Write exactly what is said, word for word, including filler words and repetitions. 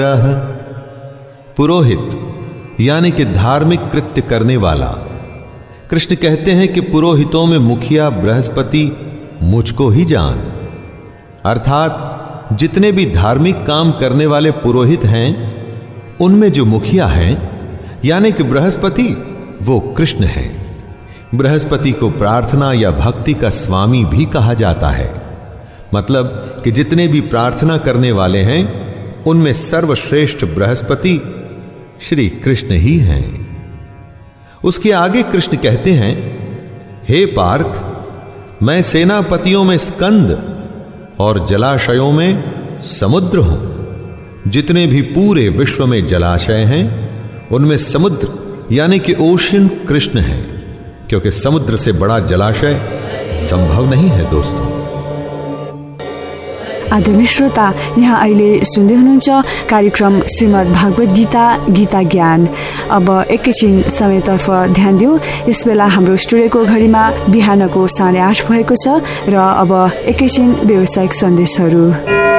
पुरोहित यानी कि धार्मिक कृत्य करने वाला। कृष्ण कहते हैं कि पुरोहितों में मुखिया बृहस्पति मुझको ही जान, अर्थात जितने भी धार्मिक काम करने वाले पुरोहित हैं उनमें जो मुखिया हैं यानी कि बृहस्पति, वो कृष्ण है। बृहस्पति को प्रार्थना या भक्ति का स्वामी भी कहा जाता है, मतलब कि जितने भी प्रार्थना करने वाले हैं उनमें सर्वश्रेष्ठ बृहस्पति श्री कृष्ण ही हैं। उसके आगे कृष्ण कहते हैं, हे पार्थ, मैं सेनापतियों में स्कंद और जलाशयों में समुद्र हूं। जितने भी पूरे विश्व में जलाशय हैं उनमें समुद्र यानी कि ओशन कृष्ण है, क्योंकि समुद्र से बड़ा जलाशय संभव नहीं है। दोस्तों, आदरणीय श्रोता, यहाँ अहिले सुन्दै हुनुहुन्छ कार्यक्रम श्रीमद् भागवत गीता गीता ज्ञान। अब एकैछिन समयतर्फ ध्यान दिउँ। यस बेला हाम्रो स्टुडियोको घडीमा बिहानको साढे आठ भएको छ र अब एकैछिन व्यावसायिक सन्देशहरू।